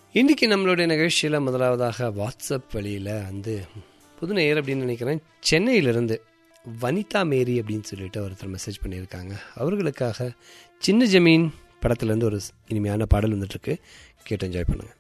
இன்றைக்கி நம்மளுடைய நிகழ்ச்சியில் முதலாவதாக வாட்ஸ்அப் வழியில் புது நேயர் அப்படின்னு நினைக்கிறேன், சென்னையிலிருந்து வனிதா மேரி அப்படின்னு சொல்லிட்டு ஒருத்தர் மெசேஜ் பண்ணியிருக்காங்க. அவர்களுக்காக சின்ன ஜமீன் படத்துலேருந்து ஒரு இனிமையான பாடல் வந்துட்டுருக்கு, கேட்டு என்ஜாய் பண்ணுங்கள்.